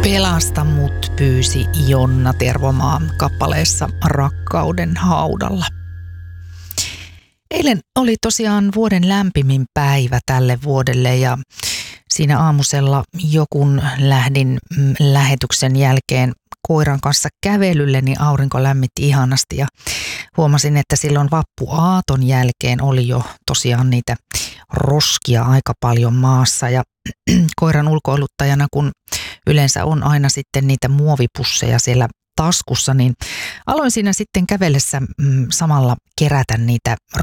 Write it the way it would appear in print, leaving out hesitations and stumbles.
Pelasta mut, pyysi Jonna Tervomaa kappaleessa Rakkauden haudalla. Eilen oli tosiaan vuoden lämpimin päivä tälle vuodelle ja siinä aamusella jokun lähdin lähetyksen jälkeen koiran kanssa kävelylle, niin aurinko lämmitti ihanasti ja huomasin, että silloin vappuaaton jälkeen oli jo tosiaan niitä roskia aika paljon maassa ja koiran ulkoiluttajana, kun yleensä on aina sitten niitä muovipusseja siellä taskussa, niin aloin siinä sitten kävellessä samalla kerätä niitä